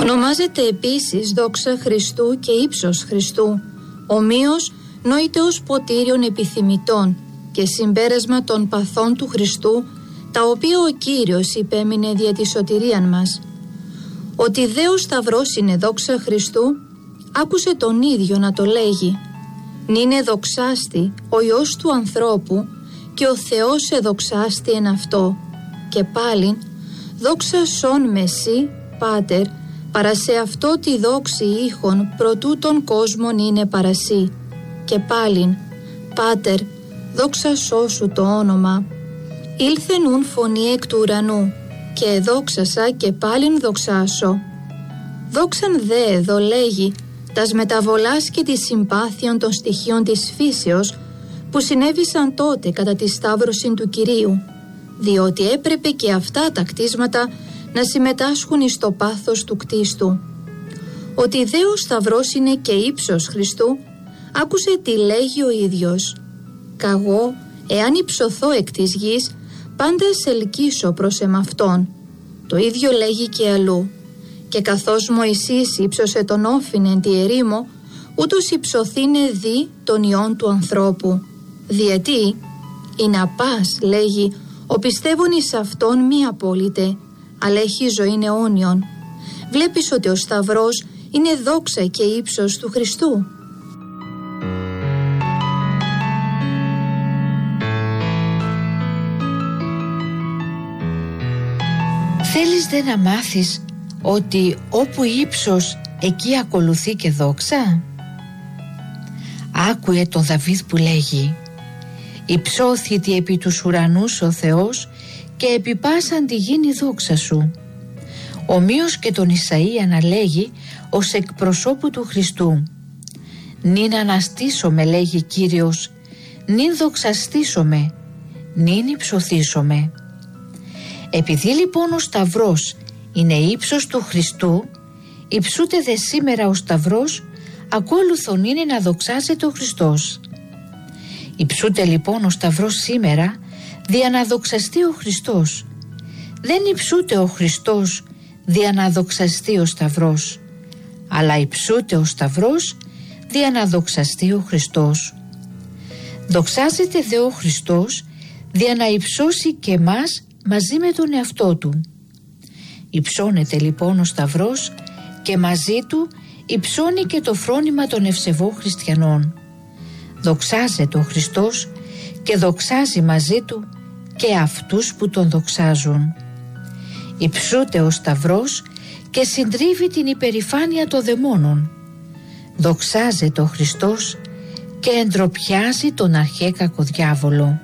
Ονομάζεται επίσης δόξα Χριστού και ύψος Χριστού, ομοίως νόητος ποτήριον επιθυμητών και συμπέρασμα των παθών του Χριστού, τα οποία ο Κύριος υπέμεινε δια τη σωτηρίαν μας. Ότι δε ο Σταυρός είναι δόξα Χριστού, άκουσε τον ίδιο να το λέγει. Νίνε δοξάστη ο Υιός του ανθρώπου και ο Θεός εδοξάστη εν αυτό. Και πάλιν, δόξα σον μεσί, Πάτερ, παρά σε αυτό τη δόξη ήχων προτού των κόσμων είναι παρασύ. Και πάλιν, Πάτερ, δόξα σώσου το όνομα. Ήλθε νουν φωνή εκ του ουρανού και εδόξασα και πάλιν δοξάσω. Δόξαν δε εδώ λέγει τας μεταβολάς και τη συμπάθειων των στοιχείων της φύσεως που συνέβησαν τότε κατά τη σταύρωση του Κυρίου, διότι έπρεπε και αυτά τα κτίσματα να συμμετάσχουν εις το πάθος του κτίστου. Ότι δε ο Σταυρός είναι και ύψος Χριστού, άκουσε τι λέγει ο ίδιος. Καγώ, εάν υψωθώ εκ της γης, πάντα σελκύσω προς εμαυτόν. Το ίδιο λέγει και αλλού. Και καθώς Μωυσής ύψωσε τον όφιν εν τη ερήμο, ούτως υψωθήνε δι τον Υιόν του ανθρώπου. Διατί, «Η να πας», λέγει, «ο πιστεύων εις αυτόν μη απόλυτε, αλλά έχει ζωήν αιώνιον». Βλέπεις ότι ο Σταυρός είναι δόξα και ύψος του Χριστού. Θέλεις δε να μάθεις ότι όπου ύψος εκεί ακολουθεί και δόξα? Άκουε τον Δαβίδ που λέγει «Υψώθητη επί τους ουρανούς ο Θεός και επί πάσαν τη γήνη δόξα σου». Ομοίως και τον Ισαΐα να λέγει ως εκπροσώπου του Χριστού «Νην αναστήσομαι», λέγει Κύριος, «νην δοξαστήσομαι, νην υψωθήσομαι». Επειδή λοιπόν ο Σταυρός είναι ύψος του Χριστού, υψούται δε σήμερα ο Σταυρός, ακόλουθον είναι να δοξάζεται ο Χριστός. Υψούται λοιπόν ο Σταυρός σήμερα, δια να δοξαστεί ο Χριστός. Δεν υψούται ο Χριστός, δια να δοξαστεί ο Σταυρός, αλλά υψούται ο Σταυρός, δια να δοξαστεί ο Χριστός. Δοξάζεται δε ο Χριστός, δια να υψώσει και εμάς μαζί με τον εαυτό του. Υψώνεται λοιπόν ο Σταυρός και μαζί του υψώνει και το φρόνημα των ευσεβών χριστιανών. Δοξάζεται ο Χριστός και δοξάζει μαζί του και αυτούς που τον δοξάζουν. Υψούται ο Σταυρός και συντρίβει την υπερηφάνεια των δαιμόνων. Δοξάζεται ο Χριστός και εντροπιάζει τον αρχαί κακοδιάβολο.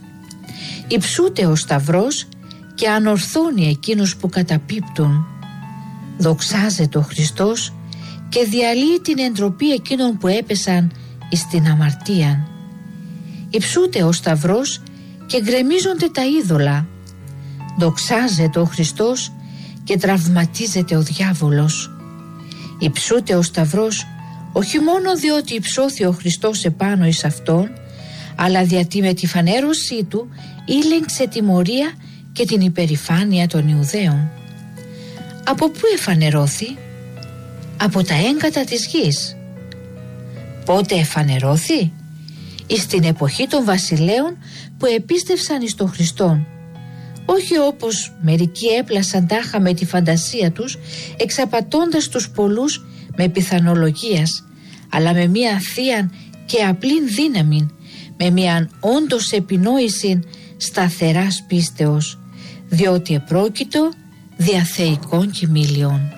Υψούται ο Σταυρός και ανορθώνει εκείνους που καταπίπτουν. Δοξάζεται ο Χριστός και διαλύει την εντροπή εκείνων που έπεσαν εις την αμαρτία. Υψούται ο Σταυρός και γκρεμίζονται τα είδωλα. Δοξάζεται ο Χριστός και τραυματίζεται ο διάβολος. Υψούται ο Σταυρός όχι μόνο διότι υψώθη ο Χριστός επάνω εις αυτόν, αλλά γιατί με τη φανέρωσή του ήλεγξε τιμωρία και την υπερηφάνεια των Ιουδαίων. Από πού εφανερώθη? Από τα έγκατα της γης. Πότε εφανερώθη? Εις την εποχή των βασιλέων που επίστευσαν εις τον Χριστόν. Όχι όπως μερικοί έπλασαν τάχα με τη φαντασία τους, εξαπατώντας τους πολλούς με πιθανολογίας, αλλά με μία θείαν και απλήν δύναμην, με μίαν όντως επινόησιν σταθεράς πίστεως, διότι επρόκειτο δια θεϊκών κοιμήλιων.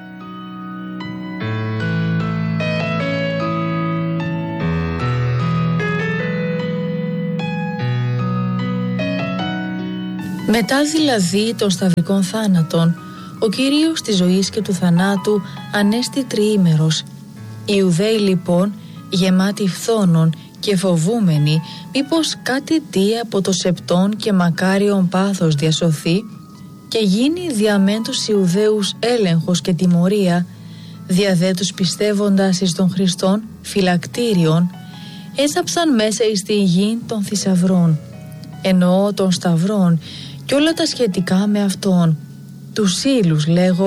Μετά δηλαδή των σταυρικών θάνατων, ο Κύριος της ζωής και του θανάτου ανέστη τριήμερος. Οι Ιουδαίοι λοιπόν, γεμάτοι φθόνων και φοβούμενοι μήπως κάτι τι από το σεπτόν και μακάριον πάθος διασωθεί και γίνει δια μεν τους Ιουδαίους έλεγχος και τιμωρία, δια δε τους πιστεύοντας εις τον Χριστόν φυλακτήριον, έθαψαν μέσα εις τη γη των θησαυρών, εννοώ των σταυρών και όλα τα σχετικά με αυτόν, τους ύλους λέγω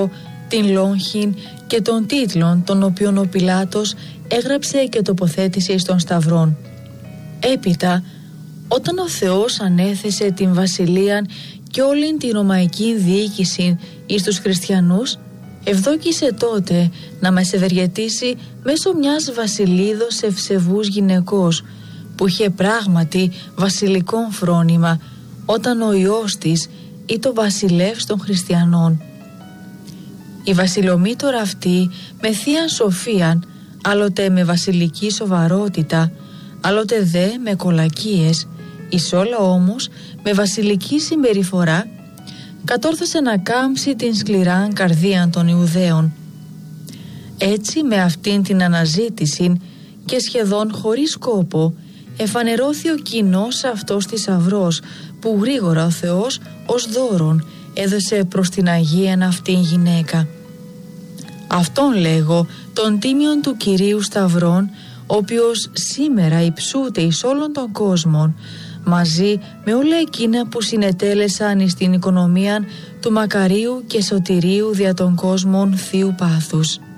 την λόγχην και των τίτλων των οποίων ο Πιλάτος έγραψε και τοποθέτησε στον Σταυρόν. Έπειτα, όταν ο Θεός ανέθεσε την βασιλείαν και όλην τη ρωμαϊκή διοίκηση εις τους χριστιανούς, ευδόκησε τότε να μας ευεργετήσει μέσω μιας βασιλίδος ευσεβούς γυναικός που είχε πράγματι βασιλικόν φρόνημα όταν ο Υιός της ήταν βασιλεύς των χριστιανών. Η βασιλομήτωρα αυτή με θείαν σοφίαν, άλλοτε με βασιλική σοβαρότητα, άλλοτε δε με κολακίες, εις όλα όμως με βασιλική συμπεριφορά, κατόρθωσε να κάμψει την σκληράν καρδίαν των Ιουδαίων. Έτσι με αυτήν την αναζήτηση και σχεδόν χωρίς κόπο εφανερώθη ο κοινός αυτός θησαυρός που γρήγορα ο Θεός ως δώρον έδωσε προς την Αγίαν αυτήν γυναίκα. Αυτόν λέγω τον τίμιον του Κυρίου Σταυρών, ο οποίος σήμερα υψούται εις όλων των κόσμων, μαζί με όλα εκείνα που συνετέλεσαν εις την οικονομία του μακαρίου και σωτηρίου δια των κόσμων θείου πάθους.